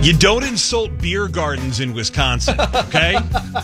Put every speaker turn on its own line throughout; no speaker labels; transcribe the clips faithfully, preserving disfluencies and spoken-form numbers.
You don't insult beer gardens in Wisconsin, okay?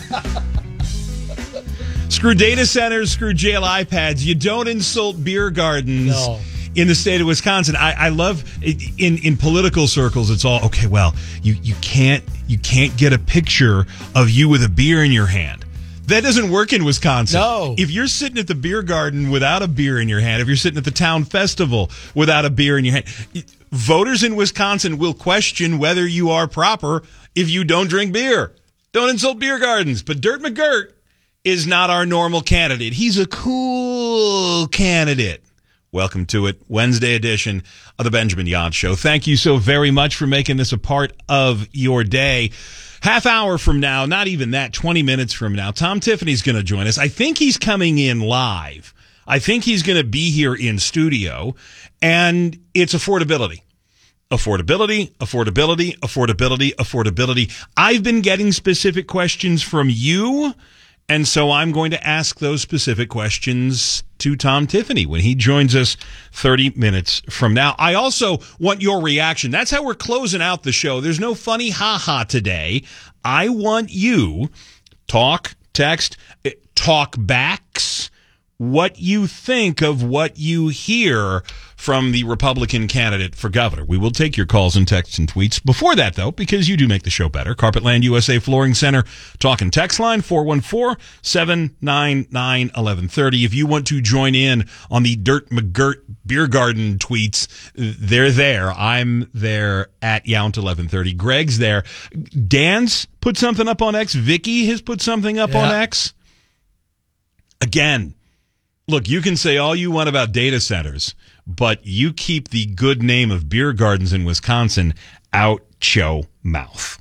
Screw data centers, screw jail iPads. You don't insult beer gardens
No.
in the state of Wisconsin. I, I love in in political circles. It's all okay. Well, you you can't you can't get a picture of you with a beer in your hand. That doesn't work in Wisconsin.
No.
If you're sitting at the beer garden without a beer in your hand, if you're sitting at the town festival without a beer in your hand, voters in Wisconsin will question whether you are proper if you don't drink beer. Don't insult beer gardens. But Dirt McGirt is not our normal candidate. He's a cool candidate. Welcome to it, Wednesday edition of the Benjamin Yard Show. Thank you so very much for making this a part of your day. Half hour from now, not even that, twenty minutes from now, Tom Tiffany's going to join us. I think he's coming in live. I think he's going to be here in studio, and it's affordability. Affordability, affordability, affordability, affordability. I've been getting specific questions from you, and so I'm going to ask those specific questions to Tom Tiffany when he joins us thirty minutes from now. I also want your reaction. That's how we're closing out the show. There's no funny ha-ha today. I want you, talk, text, talk backs, what you think of what you hear from the Republican candidate for governor. We will take your calls and texts and tweets. Before that, though, because you do make the show better, Carpetland U S A Flooring Center, talk and text line, four one four, seven nine nine, one one three zero. If you want to join in on the Dirt McGirt Beer Garden tweets, they're there. I'm there at Yount eleven thirty. Greg's there. Dan's put something up on X. Vicky has put something up
Yeah.
on X. Again, look, you can say all you want about data centers, but you keep the good name of beer gardens in Wisconsin out your mouth.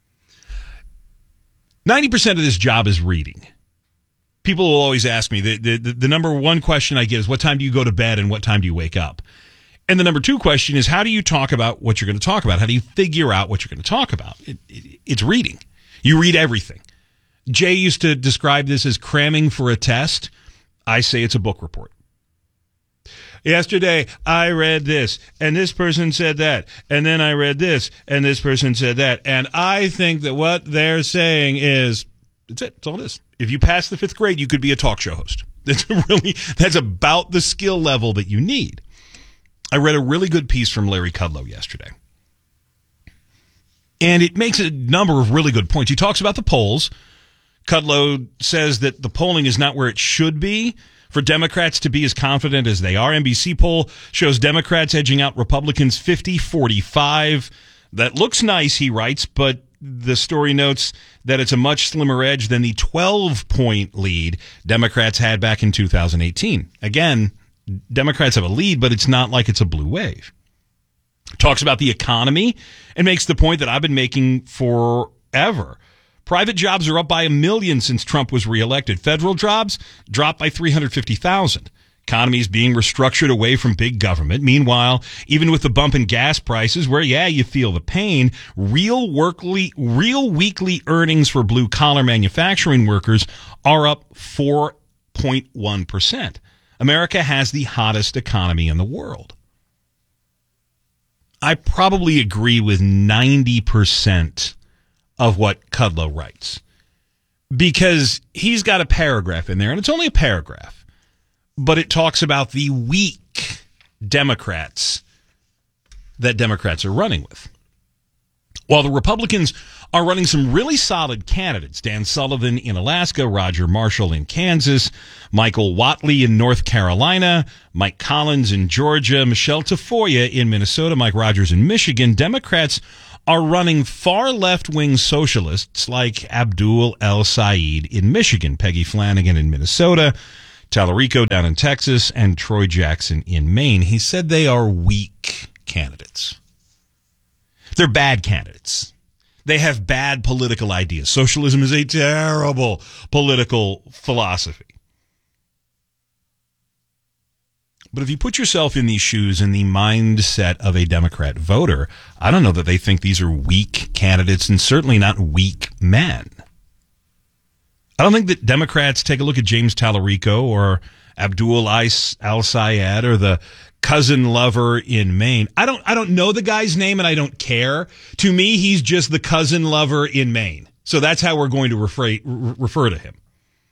ninety percent of this job is reading. People will always ask me, the, the, the number one question I get is, what time do you go to bed and what time do you wake up? And the number two question is, how do you talk about what you're going to talk about? How do you figure out what you're going to talk about? It, it, it's reading. You read everything. Jay used to describe this as cramming for a test. I say it's a book report. Yesterday, I read this, and this person said that, and then I read this, and this person said that, and I think that what they're saying is, that's it, that's all it is. If you pass the fifth grade, you could be a talk show host. That's really, that's about the skill level that you need. I read a really good piece from Larry Kudlow yesterday, and it makes a number of really good points. He talks about the polls. Kudlow says that the polling is not where it should be for Democrats to be as confident as they are. N B C poll shows Democrats edging out Republicans fifty forty-five. That looks nice, he writes, but the story notes that it's a much slimmer edge than the twelve-point lead Democrats had back in two thousand eighteen. Again, Democrats have a lead, but it's not like it's a blue wave. Talks about the economy and makes the point that I've been making forever. Private jobs are up by a million since Trump was reelected. Federal jobs dropped by three hundred fifty thousand. Economy is being restructured away from big government. Meanwhile, even with the bump in gas prices, where, yeah, you feel the pain, real workly, real weekly earnings for blue-collar manufacturing workers are up four point one percent. America has the hottest economy in the world. I probably agree with ninety percent of what Kudlow writes, because he's got a paragraph in there, and it's only a paragraph, but it talks about the weak Democrats that Democrats are running with. While the Republicans are running some really solid candidates, Dan Sullivan in Alaska, Roger Marshall in Kansas, Michael Whatley in North Carolina, Mike Collins in Georgia, Michelle Tafoya in Minnesota, Mike Rogers in Michigan, Democrats are running far left-wing socialists like Abdul El-Sayed in Michigan, Peggy Flanagan in Minnesota, Tallarico down in Texas, and Troy Jackson in Maine. He said they are weak candidates. They're bad candidates. They have bad political ideas. Socialism is a terrible political philosophy. But if you put yourself in these shoes, in the mindset of a Democrat voter, I don't know that they think these are weak candidates, and certainly not weak men. I don't think that Democrats take a look at James Tallarico or Abdul El-Sayed or the cousin lover in Maine. I don't I don't know the guy's name, and I don't care. To me, he's just the cousin lover in Maine. So that's how we're going to refer, refer to him.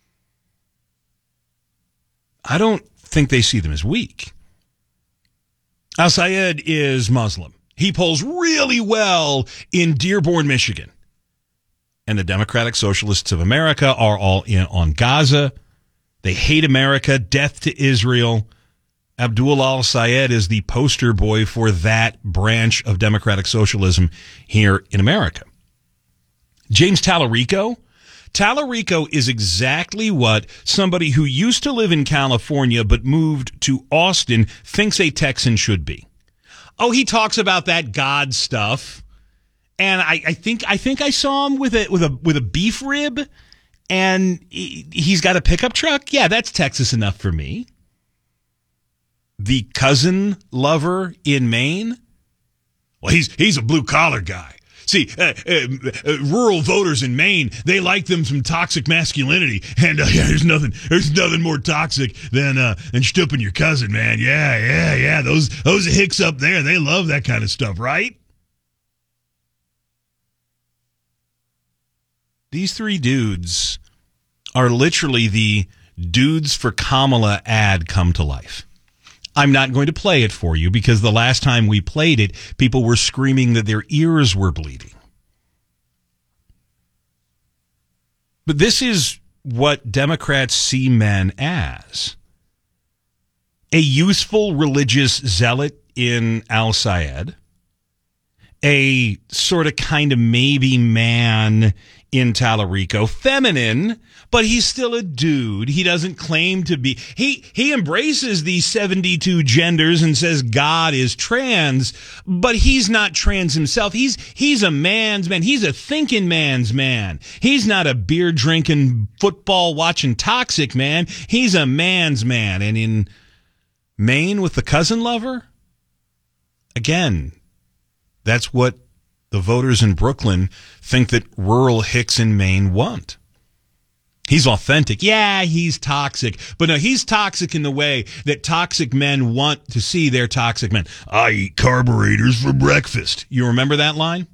I don't think they see them as weak. Al-Sayed is Muslim. He polls really well in Dearborn, Michigan. And the Democratic Socialists of America are all in on Gaza. They hate America, death to Israel. Abdul Al-Sayed is the poster boy for that branch of democratic socialism here in America. James Tallarico. Tallarico is exactly what somebody who used to live in California but moved to Austin thinks a Texan should be. Oh, he talks about that God stuff. And I, I think I think I saw him with a with a with a beef rib, and he, he's got a pickup truck. Yeah, that's Texas enough for me. The cousin lover in Maine. Well, he's he's a blue collar guy. See, uh, uh, uh, rural voters in Maine, they like them some toxic masculinity, and uh, yeah, there's nothing there's nothing more toxic than uh, than stooping your cousin, man. Yeah, yeah, yeah. Those those hicks up there, they love that kind of stuff, right? These three dudes are literally the Dudes for Kamala ad come to life. I'm not going to play it for you because the last time we played it, people were screaming that their ears were bleeding. But this is what Democrats see men as. A useful religious zealot in Al-Sayed, a sort of kind of maybe man in Tallarico, feminine, but he's still a dude. He doesn't claim to be. He he embraces these seventy-two genders and says God is trans, but he's not trans himself. He's he's a man's man. He's a thinking man's man. He's not a beer drinking, football watching toxic man. He's a man's man. And in Maine with the cousin lover, again, that's what the voters in Brooklyn think that rural hicks in Maine want. He's authentic. Yeah, he's toxic. But no, he's toxic in the way that toxic men want to see their toxic men. I eat carburetors for breakfast. You remember that line?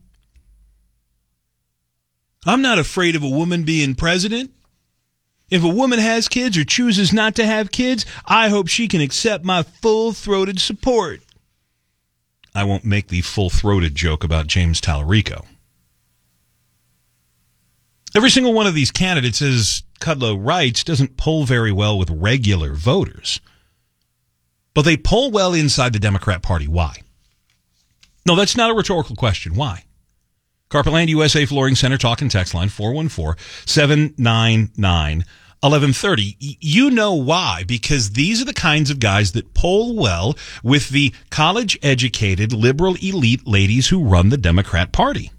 I'm not afraid of a woman being president. If a woman has kids or chooses not to have kids, I hope she can accept my full-throated support. I won't make the full-throated joke about James Tallarico. Every single one of these candidates, as Kudlow writes, doesn't poll very well with regular voters. But they poll well inside the Democrat Party. Why? No, that's not a rhetorical question. Why? Carpetland U S A Flooring Center talk and text line four one four, seven nine nine, one one three zero. You know why, because these are the kinds of guys that poll well with the college-educated, liberal elite ladies who run the Democrat Party.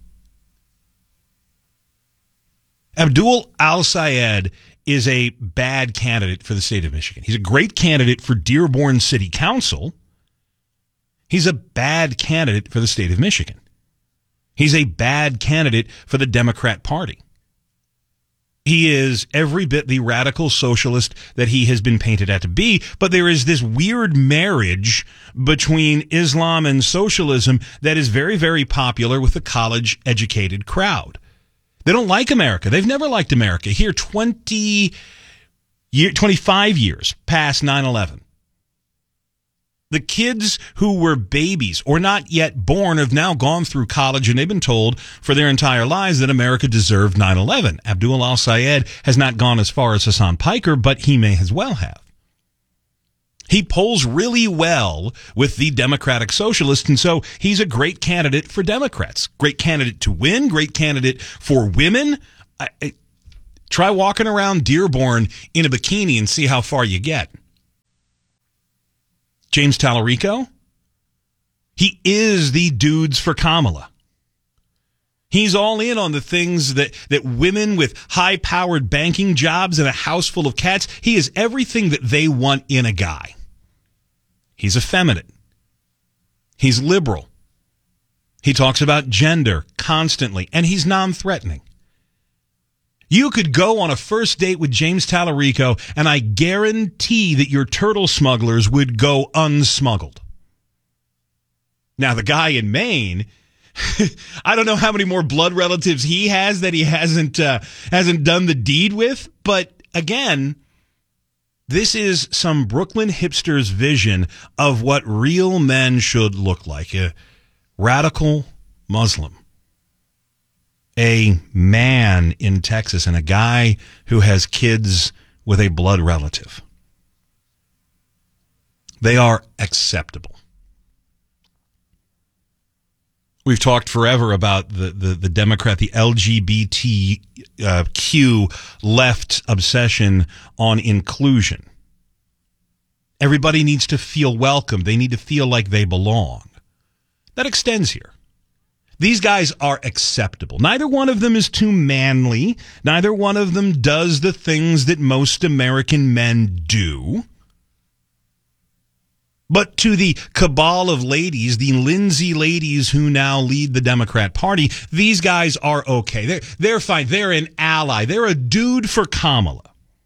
Abdul Al-Sayed is a bad candidate for the state of Michigan. He's a great candidate for Dearborn City Council. He's a bad candidate for the state of Michigan. He's a bad candidate for the Democrat Party. He is every bit the radical socialist that he has been painted out to be, but there is this weird marriage between Islam and socialism that is very, very popular with the college-educated crowd. They don't like America. They've never liked America. Here, twenty, twenty-five years past nine eleven. The kids who were babies or not yet born have now gone through college, and they've been told for their entire lives that America deserved nine eleven. Abdul Al-Sayed has not gone as far as Hassan Piker, but he may as well have. He polls really well with the Democratic Socialists, and so he's a great candidate for Democrats. Great candidate to win, great candidate for women. I, I, try walking around Dearborn in a bikini and see how far you get. James Tallarico, he is the Dudes for Kamala. He's all in on the things that, that women with high-powered banking jobs and a house full of cats, he is everything that they want in a guy. He's effeminate. He's liberal. He talks about gender constantly, and he's non-threatening. You could go on a first date with James Tallarico, and I guarantee that your turtle smugglers would go unsmuggled. Now, the guy in Maine, I don't know how many more blood relatives he has that he hasn't uh, hasn't done the deed with. But again, this is some Brooklyn hipster's vision of what real men should look like. A radical Muslim, a man in Texas, and a guy who has kids with a blood relative. They are acceptable. We've talked forever about the, the, the Democrat, the L G B T Q left obsession on inclusion. Everybody needs to feel welcome. They need to feel like they belong. That extends here. These guys are acceptable. Neither one of them is too manly. Neither one of them does the things that most American men do. But to the cabal of ladies, the Lindsay ladies who now lead the Democrat Party, these guys are okay. They're, they're fine. They're an ally. They're a dude for Kamala.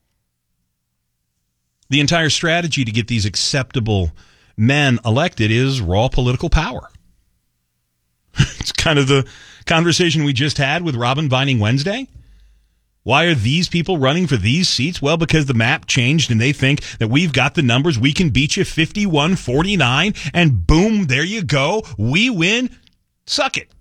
The entire strategy to get these acceptable men elected is raw political power. It's kind of the conversation we just had with Robin Vining Wednesday. Why are these people running for these seats? Well, because the map changed and they think that we've got the numbers. We can beat you fifty-one forty-nine, and boom, there you go. We win. Suck it.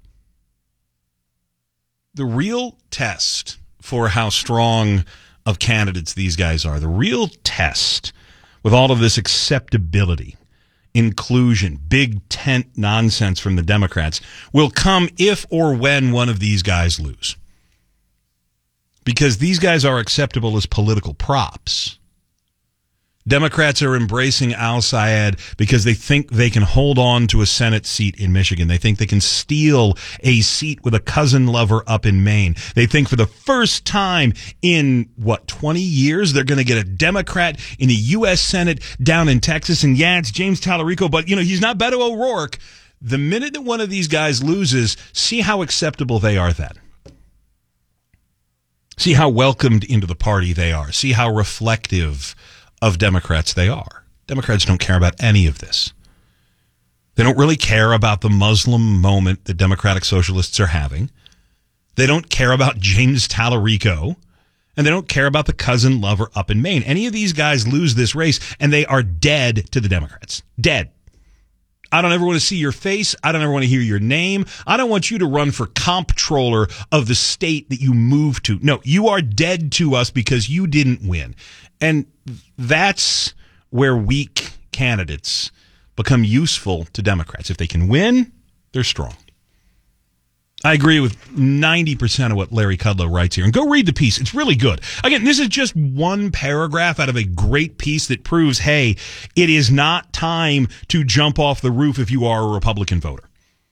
The real test for how strong of candidates these guys are, the real test with all of this acceptability, inclusion, big tent nonsense from the Democrats, will come if or when one of these guys lose. Because these guys are acceptable as political props. Democrats are embracing Al-Sayed because they think they can hold on to a Senate seat in Michigan. They think they can steal a seat with a cousin lover up in Maine. They think for the first time in, what, twenty years, they're going to get a Democrat in the U S Senate down in Texas. And yeah, it's James Talarico, but, you know, he's not Beto O'Rourke. The minute that one of these guys loses, see how acceptable they are then. See how welcomed into the party they are. See how reflective of Democrats they are. Democrats don't care about any of this. They don't really care about the Muslim moment that Democratic Socialists are having. They don't care about James Talarico. And they don't care about the cousin lover up in Maine. Any of these guys lose this race, and they are dead to the Democrats. Dead. I don't ever want to see your face. I don't ever want to hear your name. I don't want you to run for comptroller of the state that you moved to. No, you are dead to us because you didn't win. And that's where weak candidates become useful to Democrats. If they can win, they're strong. I agree with ninety percent of what Larry Kudlow writes here. And go read the piece. It's really good. Again, this is just one paragraph out of a great piece that proves, hey, it is not time to jump off the roof if you are a Republican voter.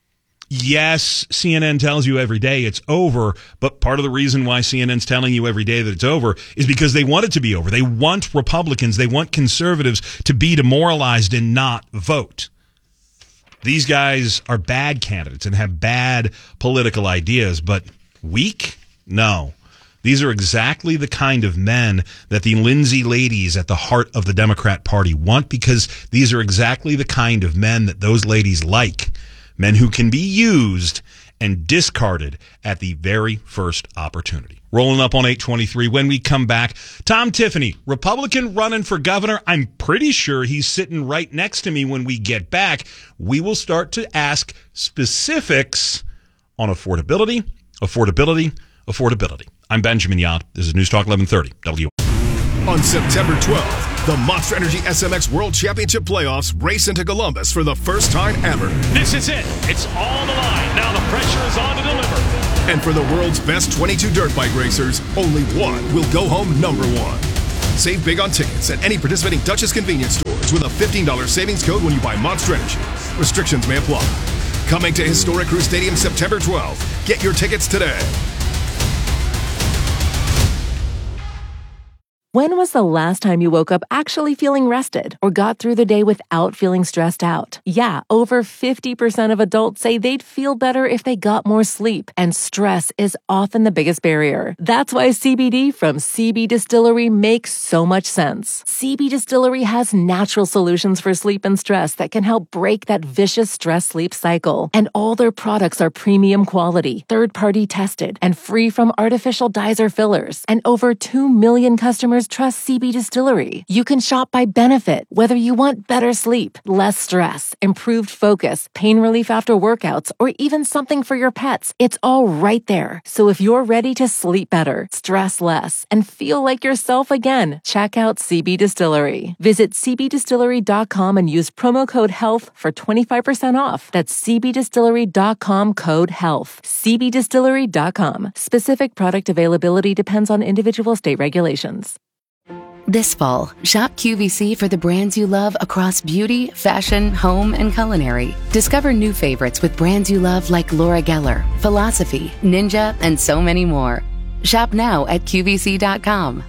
Yes, C N N tells you every day it's over, but part of the reason why C N N's telling you every day that it's over is because they want it to be over. They want Republicans, they want conservatives to be demoralized and not vote. These guys are bad candidates and have bad political ideas, but weak? No. These are exactly the kind of men that the Lindsay ladies at the heart of the Democrat Party want, because these are exactly the kind of men that those ladies like. Men who can be used and discarded at the very first opportunity. Rolling up on eight twenty-three. When we come back, Tom Tiffany, Republican running for governor. I'm pretty sure he's sitting right next to me when we get back. We will start to ask specifics on affordability, affordability, affordability. I'm Benjamin Yant. This is News Talk eleven thirty. W.
On September twelfth, the Monster Energy S M X World Championship Playoffs race into Columbus for the first time ever.
This is it. It's all on the line. Now the pressure is on to deliver.
And for the world's best twenty-two dirt bike racers, only one will go home number one. Save big on tickets at any participating Duchess convenience stores with a fifteen dollars savings code when you buy Monster Energy. Restrictions may apply. Coming to Historic Crew Stadium September twelfth. Get your tickets today.
When was the last time you woke up actually feeling rested or got through the day without feeling stressed out? Yeah, over fifty percent of adults say they'd feel better if they got more sleep, and stress is often the biggest barrier. That's why C B D from C B Distillery makes so much sense. C B Distillery has natural solutions for sleep and stress that can help break that vicious stress-sleep cycle. And all their products are premium quality, third-party tested, and free from artificial dyes or fillers. And over two million customers trust C B Distillery. You can shop by benefit, whether you want better sleep, less stress, improved focus, pain relief after workouts, or even something for your pets. It's all right there. So if you're ready to sleep better, stress less, and feel like yourself again, check out C B Distillery. Visit c b distillery dot com and use promo code HEALTH for twenty-five percent off. That's c b distillery dot com code HEALTH. c b distillery dot com. Specific product availability depends on individual state regulations.
This fall, shop Q V C for the brands you love across beauty, fashion, home, and culinary. Discover new favorites with brands you love like Laura Geller, Philosophy, Ninja, and so many more. Shop now at q v c dot com.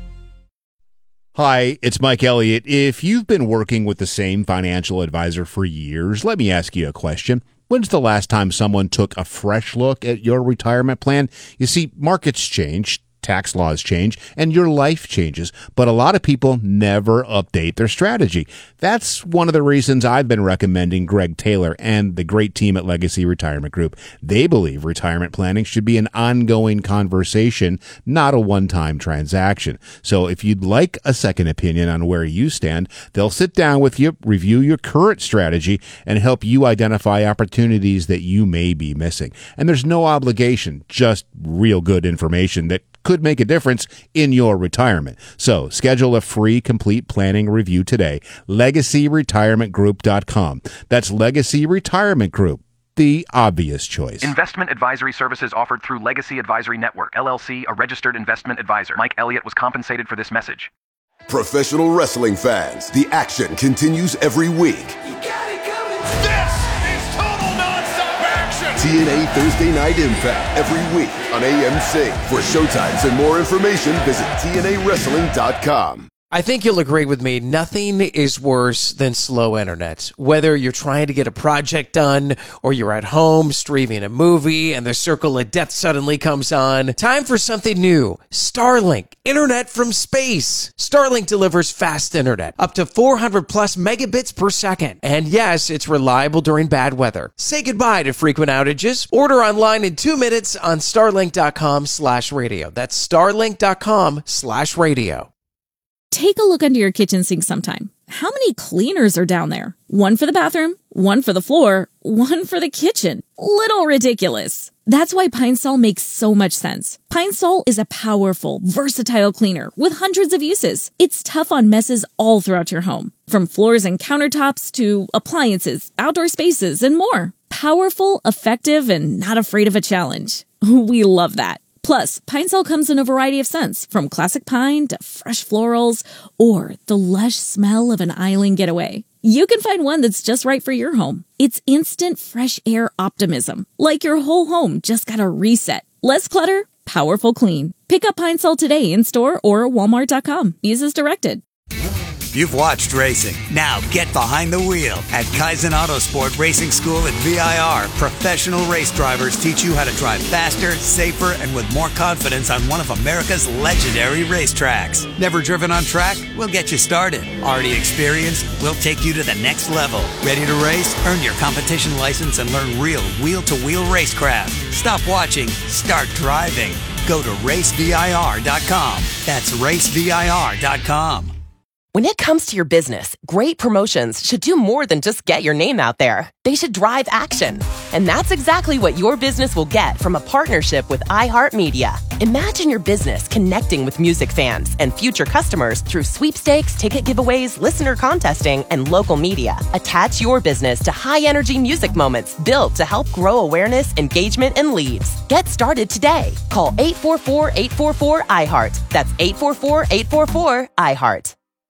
Hi, it's Mike Elliott. If you've been working with the same financial advisor for years, let me ask you a question. When's the last time someone took a fresh look at your retirement plan? You see, markets change, tax laws change, and your life changes, but a lot of people never update their strategy. That's one of the reasons I've been recommending Greg Taylor and the great team at Legacy Retirement Group. They believe retirement planning should be an ongoing conversation, not a one-time transaction. So if you'd like a second opinion on where you stand, they'll sit down with you, review your current strategy, and help you identify opportunities that you may be missing. And there's no obligation, just real good information that could make a difference in your retirement. So schedule a free complete planning review today. legacy retirement group dot com. That's Legacy Retirement Group, the obvious choice.
Investment advisory services offered through Legacy Advisory Network, L L C, a registered investment advisor. Mike Elliott was compensated for this message.
Professional wrestling fans, the action continues every week.
You got it coming. This is total nonstop action.
T N A Thursday Night Impact every week on A M C. For showtimes and more information, visit T N A wrestling dot com.
I think you'll agree with me, nothing is worse than slow internet. Whether you're trying to get a project done or you're at home streaming a movie and the circle of death suddenly comes on, time for something new. Starlink, internet from space. Starlink delivers fast internet, up to four hundred plus megabits per second. And yes, it's reliable during bad weather. Say goodbye to frequent outages. Order online in two minutes on starlink dot com slash radio. That's starlink dot com slash radio.
Take a look under your kitchen sink sometime. How many cleaners are down there? One for the bathroom, one for the floor, one for the kitchen. Little ridiculous. That's why Pine Sol makes so much sense. Pine Sol is a powerful, versatile cleaner with hundreds of uses. It's tough on messes all throughout your home, from floors and countertops to appliances, outdoor spaces, and more. Powerful, effective, and not afraid of a challenge. We love that. Plus, Pine Sol comes in a variety of scents, from classic pine to fresh florals, or the lush smell of an island getaway. You can find one that's just right for your home. It's instant fresh air optimism, like your whole home just got a reset. Less clutter, powerful clean. Pick up Pine Sol today in store or walmart dot com. Use as directed.
You've watched racing. Now get behind the wheel. At Kaizen Autosport Racing School at V I R, professional race drivers teach you how to drive faster, safer, and with more confidence on one of America's legendary racetracks. Never driven on track? We'll get you started. Already experienced? We'll take you to the next level. Ready to race? Earn your competition license and learn real wheel-to-wheel racecraft. Stop watching. Start driving. Go to race v i r dot com. That's race v i r dot com.
When it comes to your business, great promotions should do more than just get your name out there. They should drive action. And that's exactly what your business will get from a partnership with iHeartMedia. Imagine your business connecting with music fans and future customers through sweepstakes, ticket giveaways, listener contesting, and local media. Attach your business to high-energy music moments built to help grow awareness, engagement, and leads. Get started today. Call eight four four, eight four four, I heart. That's eight four four, eight four four, I heart.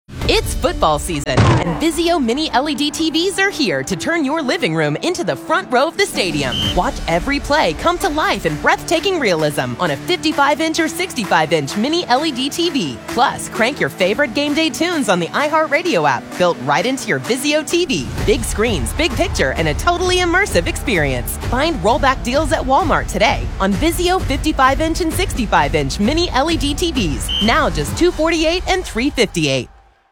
It's football season, and Vizio Mini L E D T Vs are here to turn your living room into the front row of the stadium. Watch every play come to life in breathtaking realism on a fifty-five inch or sixty-five inch Mini L E D T V. Plus, crank your favorite game day tunes on the iHeartRadio app, built right into your Vizio T V. Big screens, big picture, and a totally immersive experience. Find rollback deals at Walmart today on Vizio fifty-five inch and sixty-five inch Mini L E D T Vs. Now just two hundred forty-eight dollars and three hundred fifty-eight dollars.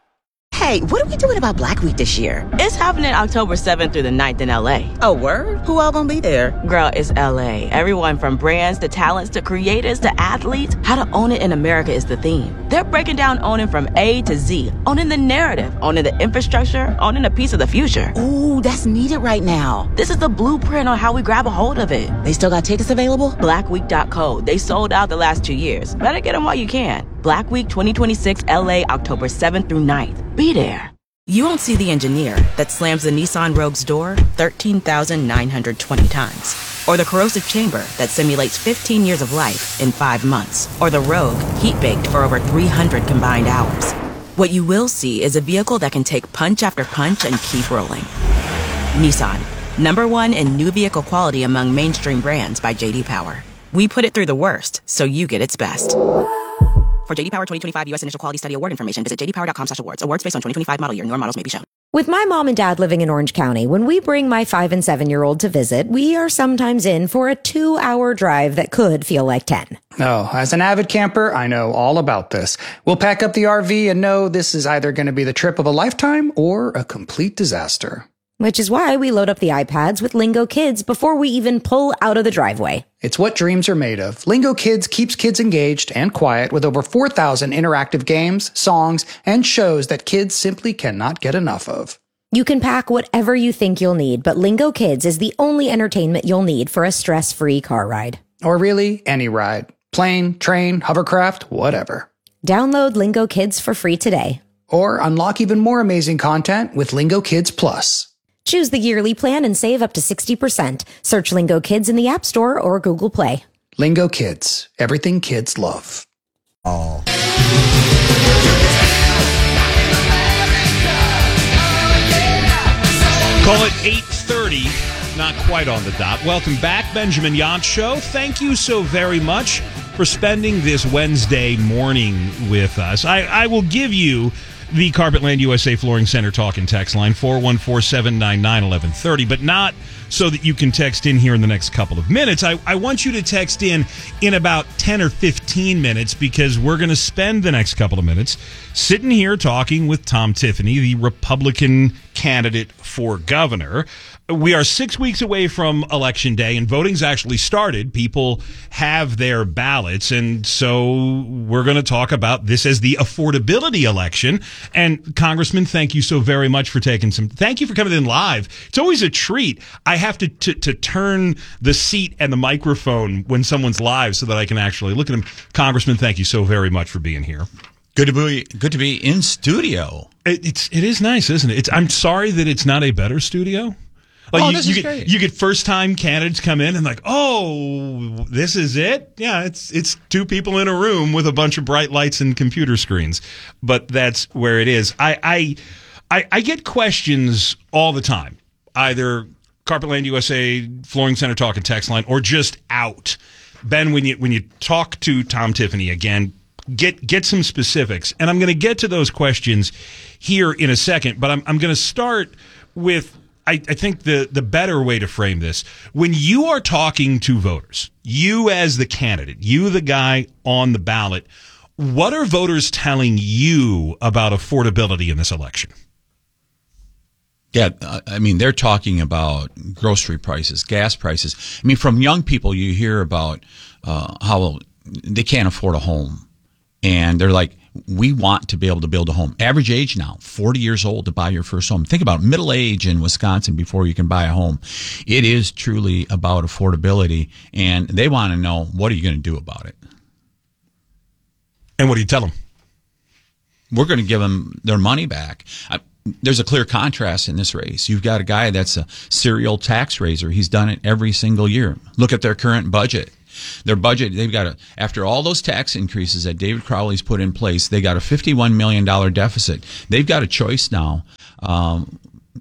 Hey, what are we doing about Black Week this year?
It's happening October seventh through the ninth in L A.
Oh, word? Who all gonna be there?
Girl, it's L A. Everyone from brands to talents to creators to athletes. How to own it in America is the theme. They're breaking down owning from A to Z. Owning the narrative, owning the infrastructure, owning a piece of the future.
Ooh, that's needed right now.
This is the blueprint on how we grab a hold of it.
They still got tickets available?
black week dot co. They sold out the last two years. Better get them while you can. Black Week twenty twenty-six L A, October seventh through ninth. Be there.
You won't see the engineer that slams the Nissan Rogue's door thirteen thousand nine hundred twenty times. Or the corrosive chamber that simulates fifteen years of life in five months. Or the Rogue heat-baked for over three hundred combined hours. What you will see is a vehicle that can take punch after punch and keep rolling. Nissan, number one in new vehicle quality among mainstream brands by J D Power. We put it through the worst, so you get its best. For J D Power twenty twenty-five U S Initial Quality Study Award information, visit j d power dot com slash awards. Awards based on twenty twenty-five model year. Newer models may be shown.
With my mom and dad living in Orange County, when we bring my five and seven year old to visit, we are sometimes in for a two hour drive that could feel like ten.
Oh, as an avid camper, I know all about this. We'll pack up the R V and know this is either going to be the trip of a lifetime or a complete disaster.
Which is why we load up the iPads with Lingo Kids before we even pull out of the driveway.
It's what dreams are made of. Lingo Kids keeps kids engaged and quiet with over four thousand interactive games, songs, and shows that kids simply cannot get enough of.
You can pack whatever you think you'll need, but Lingo Kids is the only entertainment you'll need for a stress-free car ride.
Or really, any ride. Plane, train, hovercraft, whatever.
Download Lingo Kids for free today.
Or unlock even more amazing content with Lingo Kids Plus.
Choose the yearly plan and save up to sixty percent. Search Lingo Kids in the App Store or Google Play.
Lingo Kids. Everything kids love.
Oh.
Call it eight thirty, not quite on the dot. Welcome back, Benjamin Yacht Show. Thank you so very much for spending this Wednesday morning with us. I, I will give you the Carpetland U S A Flooring Center talk and text line, four one four, seven nine nine, one one three zero, but not so that you can text in here in the next couple of minutes. I, I want you to text in in about ten or fifteen minutes, because we're going to spend the next couple of minutes sitting here talking with Tom Tiffany, the Republican candidate for governor. We are six weeks away from Election Day, and voting's actually started. People have their ballots, and so we're going to talk about this as the affordability election. And Congressman, thank you so very much for taking some. Thank you for coming in live. It's always a treat. I have to to, to turn the seat and the microphone when someone's live so that I can actually look at them. Congressman, thank you so very much for being here.
Good to be good to be in studio.
It, it's it is nice, isn't it? It's, I'm sorry that it's not a better studio. Like
oh,
you,
this
you
is
get
great.
you get first time candidates come in and like, oh, this is it. Yeah, it's it's two people in a room with a bunch of bright lights and computer screens, but that's where it is. I I I, I get questions all the time, either Carpetland U S A Flooring Center talk and text line, or just out. Ben, when you when you talk to Tom Tiffany again, get get some specifics, and I'm going to get to those questions here in a second. But I'm I'm going to start with. I, I think the, the better way to frame this, when you are talking to voters, you as the candidate, you the guy on the ballot, what are voters telling you about affordability in this election?
Yeah, I mean, they're talking about grocery prices, gas prices. I mean, from young people, you hear about uh, how they can't afford a home. And they're like, we want to be able to build a home. Average age now, forty years old to buy your first home. Think about middle age in Wisconsin before you can buy a home. It is truly about affordability, and they want to know, what are you going to do about it?
And what do you tell them?
We're going to give them their money back. I, there's a clear contrast in this race. You've got a guy that's a serial tax raiser. He's done it every single year. Look at their current budget. Their budget, they've got a, after all those tax increases that David Crowley's put in place, they got a fifty-one million dollars deficit. They've got a choice now um,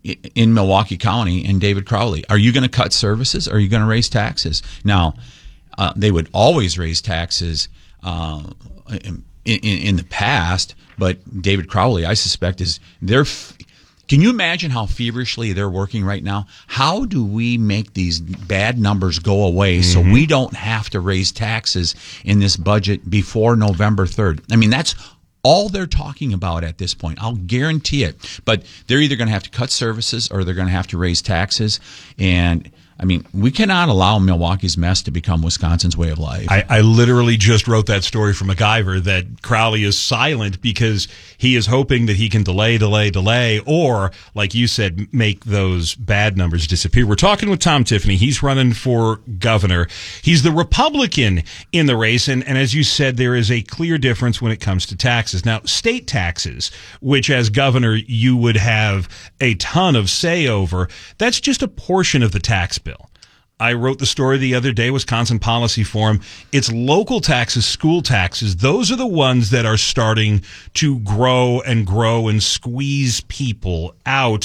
in Milwaukee County and David Crowley. Are you going to cut services or are you going to raise taxes? Now, uh, they would always raise taxes uh, in, in, in the past, but David Crowley, I suspect, is they're. F- Can you imagine how feverishly they're working right now? How do we make these bad numbers go away mm-hmm. so we don't have to raise taxes in this budget before November third? I mean, that's all they're talking about at this point. I'll guarantee it. But they're either going to have to cut services or they're going to have to raise taxes. And I mean, we cannot allow Milwaukee's mess to become Wisconsin's way of life.
I, I literally just wrote that story for MacGyver that Crowley is silent because he is hoping that he can delay, delay, delay, or, like you said, make those bad numbers disappear. We're talking with Tom Tiffany. He's running for governor. He's the Republican in the race, and, and as you said, there is a clear difference when it comes to taxes. Now, state taxes, which as governor you would have a ton of say over, that's just a portion of the tax bill. I wrote the story the other day, Wisconsin Policy Forum. It's local taxes, school taxes. Those are the ones that are starting to grow and grow and squeeze people out.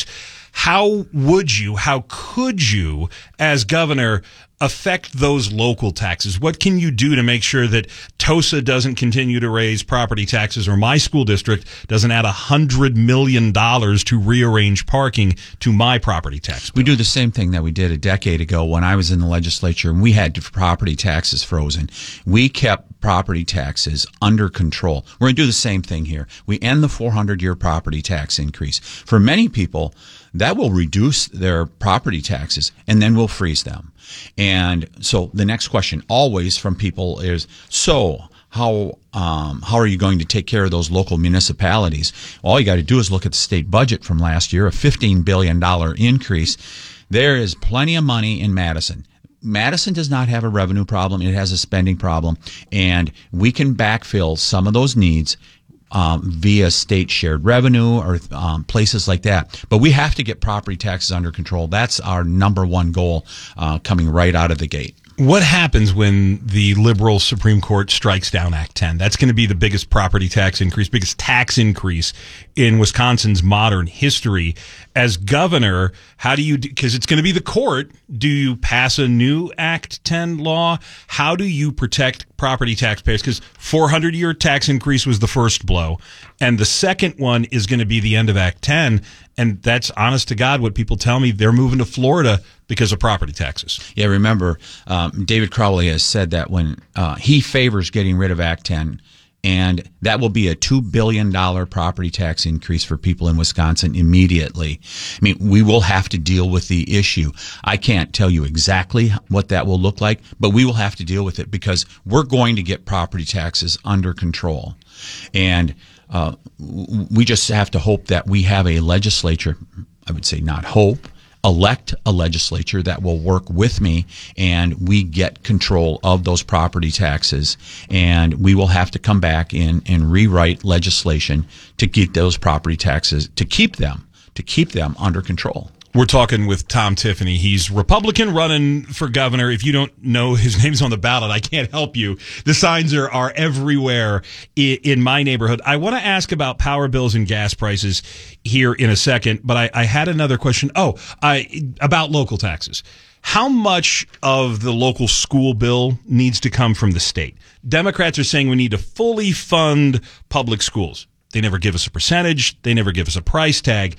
How would you, how could you, as governor, affect those local taxes? What can you do to make sure that Tosa doesn't continue to raise property taxes or my school district doesn't add one hundred million dollars to rearrange parking to my property tax bill?
We do the same thing that we did a decade ago when I was in the legislature and we had property taxes frozen. We kept property taxes under control. We're going to do the same thing here. We end the four hundred year property tax increase. For many people, that will reduce their property taxes, and then we'll freeze them. And so the next question always from people is, so how um, how are you going to take care of those local municipalities? All you got to do is look at the state budget from last year, a fifteen billion dollars increase. There is plenty of money in Madison. Madison does not have a revenue problem. It has a spending problem, and we can backfill some of those needs Um, via state shared revenue or um, places like that. But we have to get property taxes under control. That's our number one goal uh, coming right out of the gate.
What happens when the liberal Supreme Court strikes down Act ten? That's going to be the biggest property tax increase, biggest tax increase in Wisconsin's modern history. As governor, how do you, because it's going to be the court, do you pass a new Act ten law? How do you protect property taxpayers? Because four hundred year tax increase was the first blow, and the second one is going to be the end of Act ten. And that's, honest to God, what people tell me. They're moving to Florida because of property taxes.
Yeah, remember, um, David Crowley has said that when uh, he favors getting rid of Act ten, and that will be a two billion dollars property tax increase for people in Wisconsin immediately. I mean, we will have to deal with the issue. I can't tell you exactly what that will look like, but we will have to deal with it because we're going to get property taxes under control. And uh, we just have to hope that we have a legislature, I would say not hope, elect a legislature that will work with me and we get control of those property taxes, and we will have to come back in and rewrite legislation to get those property taxes, to keep them, to keep them under control.
We're talking with Tom Tiffany. He's Republican running for governor. If you don't know his name's on the ballot, I can't help you. The signs are, are everywhere in, in my neighborhood. I want to ask about power bills and gas prices here in a second, but I, I had another question. Oh, I, about local taxes. How much of the local school bill needs to come from the state? Democrats are saying we need to fully fund public schools. They never give us a percentage. They never give us a price tag.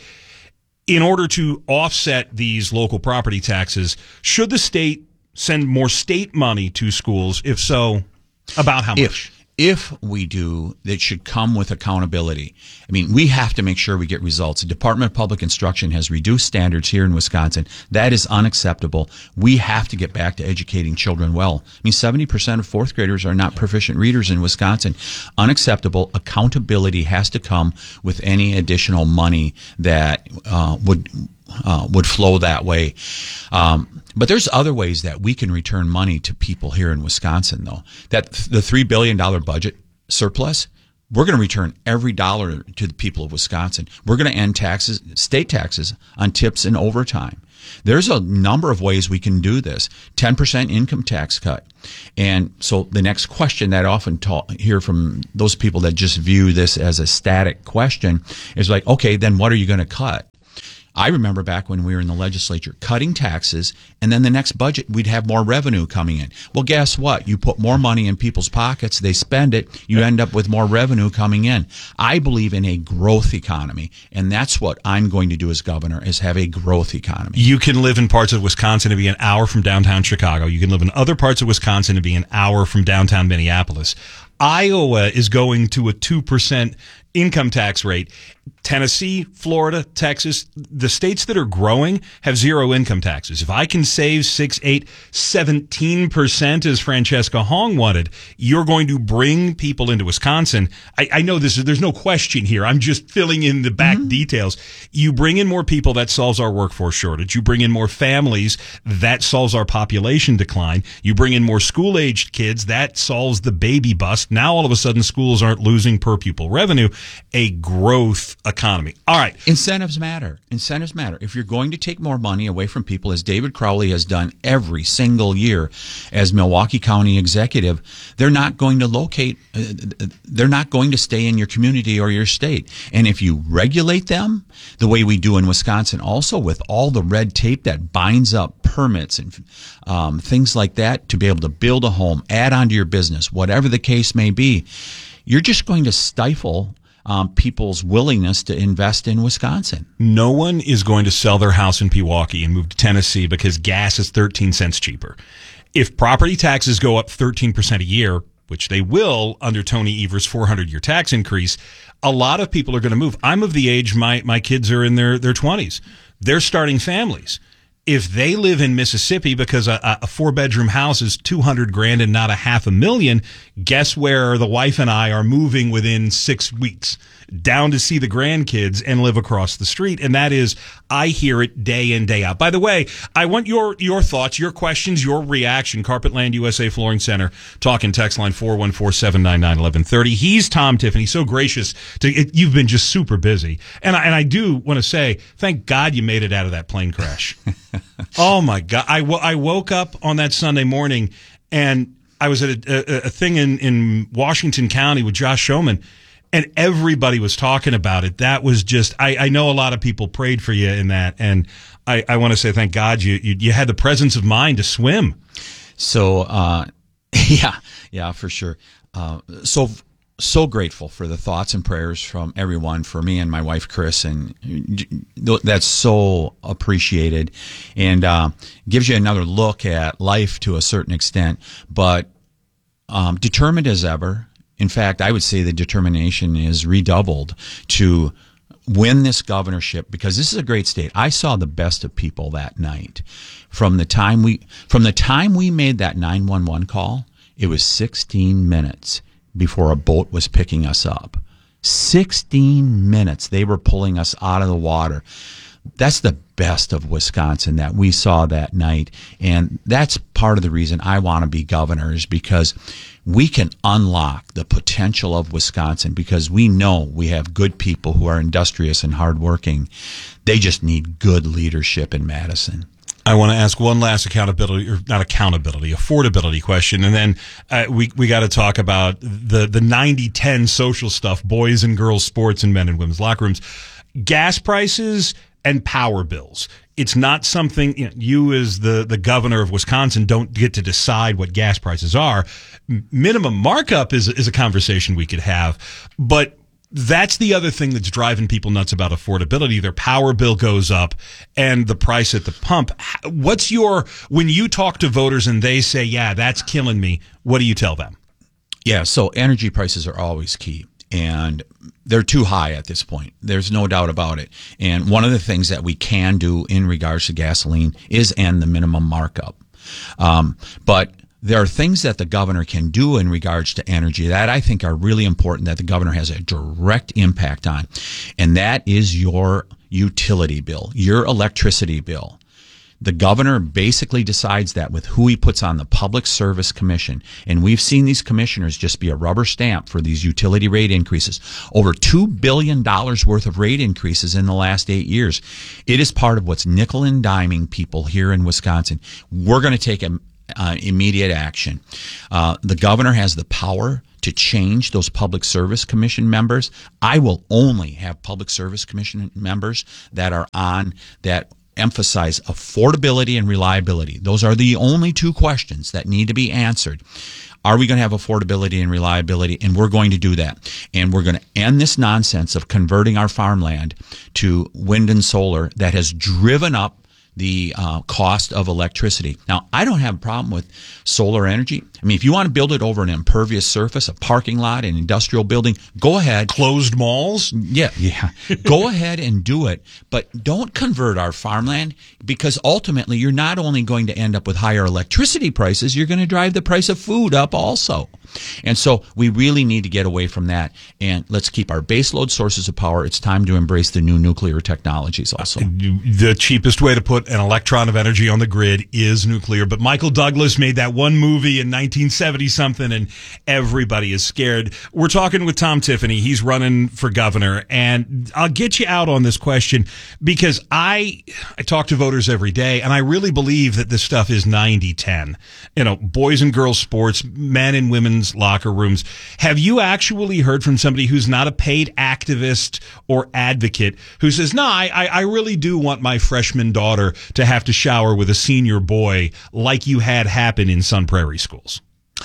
In order to offset these local property taxes, should the state send more state money to schools? If so, about how much?
If, if we do, it should come with accountability. I mean, we have to make sure we get results. The Department of Public Instruction has reduced standards here in Wisconsin. That is unacceptable. We have to get back to educating children well. I mean, seventy percent of fourth graders are not proficient readers in Wisconsin. Unacceptable. Accountability has to come with any additional money that uh, would uh, would flow that way. Um, but there's other ways that we can return money to people here in Wisconsin, though. That the three billion dollars budget surplus, we're going to return every dollar to the people of Wisconsin. We're going to end taxes, state taxes on tips and overtime. There's a number of ways we can do this. ten percent income tax cut. And so the next question that I often ta- hear from those people that just view this as a static question is like, okay, then what are you going to cut? I remember back when we were in the legislature cutting taxes, and then the next budget we'd have more revenue coming in. Well, guess what? You put more money in people's pockets, they spend it, you end up with more revenue coming in. I believe in a growth economy, and that's what I'm going to do as governor, is have a growth economy.
You can live in parts of Wisconsin and be an hour from downtown Chicago. You can live in other parts of Wisconsin and be an hour from downtown Minneapolis. Iowa is going to a two percent income tax rate. Tennessee, Florida, Texas, the states that are growing have zero income taxes. If I can save six, eight, seventeen percent, as Francesca Hong wanted, you're going to bring people into Wisconsin. I, I know this is, there's no question here. I'm just filling in the back mm-hmm. details. You bring in more people, that solves our workforce shortage. You bring in more families, that solves our population decline. You bring in more school-aged kids, that solves the baby bust. Now all of a sudden schools aren't losing per pupil revenue. A growth economy. All right.
Incentives matter. Incentives matter. If you're going to take more money away from people, as David Crowley has done every single year as Milwaukee County executive, they're not going to locate, uh, they're not going to stay in your community or your state. And if you regulate them the way we do in Wisconsin, also with all the red tape that binds up permits and um, things like that to be able to build a home, add on to your business, whatever the case may be, you're just going to stifle Um, people's willingness to invest in Wisconsin.
No one is going to sell their house in Pewaukee and move to Tennessee because gas is thirteen cents cheaper. If property taxes go up thirteen percent a year, which they will under Tony Evers' four hundred year tax increase, a lot of people are going to move. I'm of the age, my, my kids are in their, their twenties. They're starting families. If they live in Mississippi because a, a four-bedroom house is two hundred grand and not a half a million, guess where the wife and I are moving within six weeks? Down to see the grandkids and live across the street. And that is, I hear it day in, day out. By the way, I want your your thoughts, your questions, your reaction. Carpetland U S A Flooring Center, talking text line four one four, seven nine nine, one one three zero. He's Tom Tiffany, so gracious. To it, you've been just super busy. And I, and I do want to say, thank God you made it out of that plane crash. Oh, my God. I, w- I woke up on that Sunday morning, and I was at a, a, a thing in, in Washington County with Josh Schoeman, and everybody was talking about it. That was just, I, I know a lot of people prayed for you in that, and I, I want to say thank God you, you you had the presence of mind to swim.
So, uh, yeah, yeah, for sure. Uh, so so grateful for the thoughts and prayers from everyone, for me and my wife, Chris, and that's so appreciated, and uh, gives you another look at life to a certain extent, but um, determined as ever. In fact, I would say the determination is redoubled to win this governorship, because this is a great state. I saw the best of people that night. From the time we from the time we made that nine one one call, it was sixteen minutes before a boat was picking us up. sixteen minutes they were pulling us out of the water. That's the best of Wisconsin that we saw that night. And that's part of the reason I want to be governor, is because we can unlock the potential of Wisconsin, because we know we have good people who are industrious and hardworking. They just need good leadership in Madison.
I want to ask one last accountability, or not accountability, affordability question, and then uh, we we got to talk about the the ninety ten social stuff, boys and girls sports and men and women's locker rooms, gas prices and power bills. It's not something, you know, you as the, the governor of Wisconsin don't get to decide what gas prices are. Minimum markup is is a conversation we could have, but that's the other thing that's driving people nuts about affordability. Their power bill goes up and the price at the pump. What's your, when you talk to voters and they say, yeah, that's killing me, what do you tell them?
Yeah, so energy prices are always key, and they're too high at this point. There's no doubt about it. And one of the things that we can do in regards to gasoline is end the minimum markup. Um, but there are things that the governor can do in regards to energy that I think are really important, that the governor has a direct impact on. And that is your utility bill, your electricity bill. The governor basically decides that with who he puts on the Public Service Commission. And we've seen these commissioners just be a rubber stamp for these utility rate increases. Over two billion dollars worth of rate increases in the last eight years. It is part of what's nickel and diming people here in Wisconsin. We're going to take a, uh, immediate action. Uh, the governor has the power to change those Public Service Commission members. I will only have Public Service Commission members that are on that emphasize affordability and reliability. Those are the only two questions that need to be answered. Are we going to have affordability and reliability? And we're going to do that. And we're going to end this nonsense of converting our farmland to wind and solar that has driven up the uh, cost of electricity. Now, I don't have a problem with solar energy. I mean, if you want to build it over an impervious surface, a parking lot, an industrial building, go ahead.
Closed malls?
Yeah, yeah. Go ahead and do it. But don't convert our farmland, because ultimately you're not only going to end up with higher electricity prices, you're going to drive the price of food up also. And so we really need to get away from that, and let's keep our baseload sources of power. It's time to embrace the new nuclear technologies also.
The cheapest way to put an electron of energy on the grid is nuclear. But Michael Douglas made that one movie in nineteen seventy something, and everybody is scared. We're talking with Tom Tiffany. He's running for governor, and I'll get you out on this question because I I talk to voters every day, and I really believe that this stuff is ninety ten. You know, boys and girls sports, men and women's locker rooms. Have you actually heard from somebody who's not a paid activist or advocate who says, no, I, I really do want my freshman daughter to have to shower with a senior boy like you had happen in Sun Prairie schools?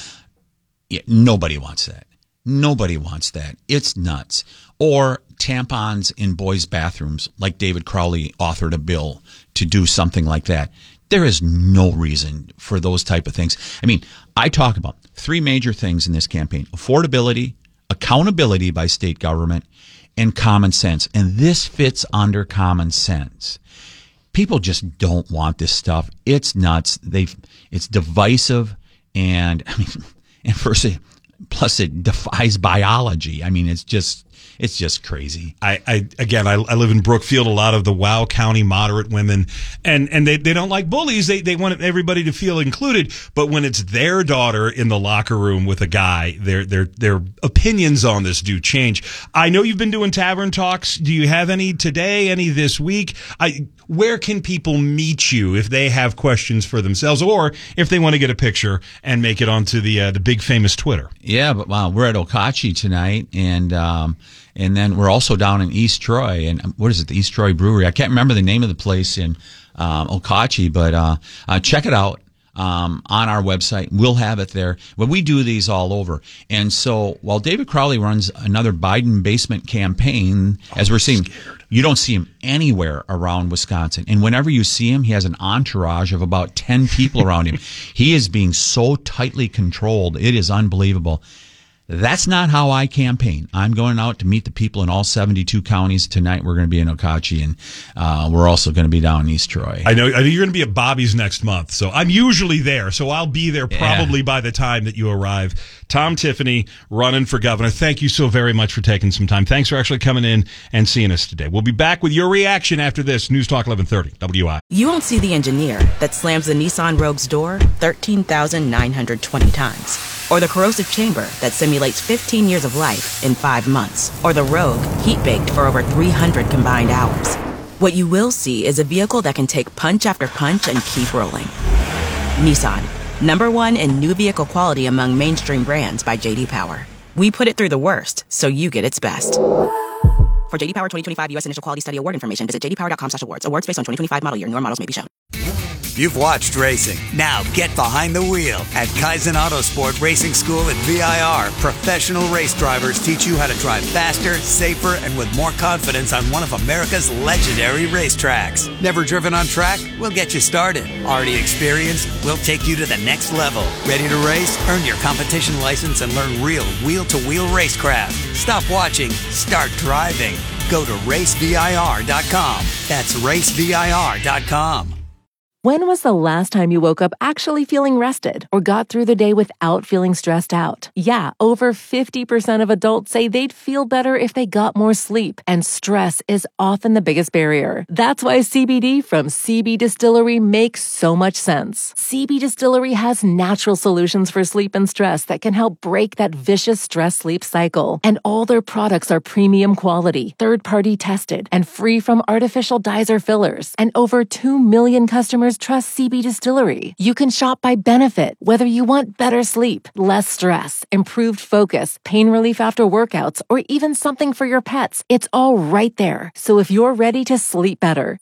Yeah, nobody wants that. Nobody wants that. It's nuts. Or tampons in boys' bathrooms, like David Crowley authored a bill to do something like that. There is no reason for those type of things. I mean, I talk about three major things in this campaign: affordability, accountability by state government, and common sense. And this fits under common sense. People just don't want this stuff. It's nuts. They, it's divisive, and I mean, and first, plus it defies biology. I mean, it's just. It's just crazy.
I, I again, I, I live in Brookfield. A lot of the Wow County moderate women, and, and they, they don't like bullies. They they want everybody to feel included. But when it's their daughter in the locker room with a guy, their their their opinions on this do change. I know you've been doing tavern talks. Do you have any today? Any this week? I where can people meet you if they have questions for themselves, or if they want to get a picture and make it onto the uh, the big famous Twitter?
Yeah, but wow, we're at Okauchee tonight, and. Um, And then we're also down in East Troy, and what is it, the East Troy Brewery? I can't remember the name of the place in um, Okauchee, but uh, uh, check it out um, on our website. We'll have it there. But we do these all over. And so while David Crowley runs another Biden basement campaign, as we're seeing, you don't see him anywhere around Wisconsin. And whenever you see him, he has an entourage of about ten people around him. He is being so tightly controlled. It is unbelievable. That's not how I campaign. I'm going out to meet the people in all seventy-two counties. Tonight we're going to be in Okauchee, and uh, we're also going to be down in East Troy.
I know, I know you're going to be at Bobby's next month, so I'm usually there. So I'll be there probably yeah. by the time that you arrive. Tom Tiffany, running for governor. Thank you so very much for taking some time. Thanks for actually coming in and seeing us today. We'll be back with your reaction after this. News Talk eleven thirty, W I.
You won't see the engineer that slams the Nissan Rogue's door thirteen thousand nine hundred twenty times. Or the corrosive chamber that simulates fifteen years of life in five months. Or the Rogue, heat-baked for over three hundred combined hours. What you will see is a vehicle that can take punch after punch and keep rolling. Nissan, number one in new vehicle quality among mainstream brands by J D Power. We put it through the worst, so you get its best. For J D Power twenty twenty-five U S Initial Quality Study Award information, visit j d power dot com slash awards. Awards based on twenty twenty-five model year. Newer models may be shown.
You've watched racing. Now get behind the wheel. At Kaizen Autosport Racing School at V I R, professional race drivers teach you how to drive faster, safer, and with more confidence on one of America's legendary racetracks. Never driven on track? We'll get you started. Already experienced? We'll take you to the next level. Ready to race? Earn your competition license and learn real wheel-to-wheel racecraft. Stop watching. Start driving. Go to race V I R dot com. That's race V I R dot com.
When was the last time you woke up actually feeling rested or got through the day without feeling stressed out? Yeah, over fifty percent of adults say they'd feel better if they got more sleep, and stress is often the biggest barrier. That's why C B D from C B Distillery makes so much sense. C B Distillery has natural solutions for sleep and stress that can help break that vicious stress-sleep cycle. And all their products are premium quality, third-party tested, and free from artificial dyes or fillers. And over two million customers trust C B Distillery. You can shop by benefit, whether you want better sleep, less stress, improved focus, pain relief after workouts, or even something for your pets. It's all right there. So if you're ready to sleep better,